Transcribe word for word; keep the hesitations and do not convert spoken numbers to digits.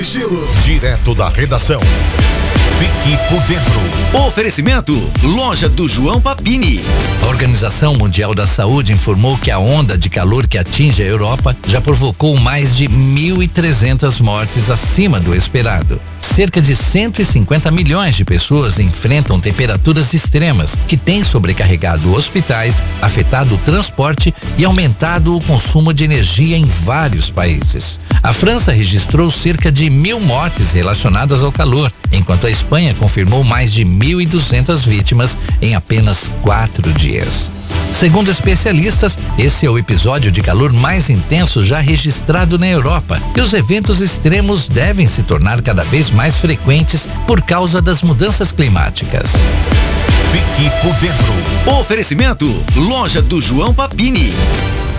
Estilo. Direto da redação. Fique por dentro. Oferecimento: Loja do João Papini. A Organização Mundial da Saúde informou que a onda de calor que atinge a Europa já provocou mais de mil e trezentas mortes acima do esperado. Cerca de cento e cinquenta milhões de pessoas enfrentam temperaturas extremas, que têm sobrecarregado hospitais, afetado o transporte e aumentado o consumo de energia em vários países. A França registrou cerca de mil mortes relacionadas ao calor, enquanto a Espanha confirmou mais de mil e duzentas vítimas em apenas quatro dias. Segundo especialistas, esse é o episódio de calor mais intenso já registrado na Europa, e os eventos extremos devem se tornar cada vez mais frequentes por causa das mudanças climáticas. Fique por dentro. Oferecimento: Loja do João Papini.